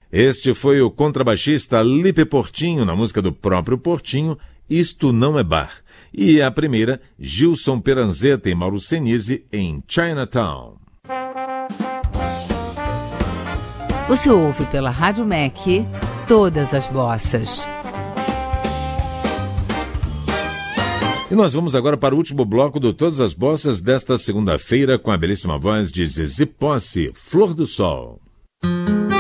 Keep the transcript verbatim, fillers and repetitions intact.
Este foi o contrabaixista Lipe Portinho, na música do próprio Portinho, Isto Não é Bar. E a primeira, Gilson Peranzeta e Mauro Senise, em Chinatown. Você ouve pela Rádio M E C todas as bossas. E nós vamos agora para o último bloco do Todas as Bossas desta segunda-feira com a belíssima voz de Zizi Posse, Flor do Sol.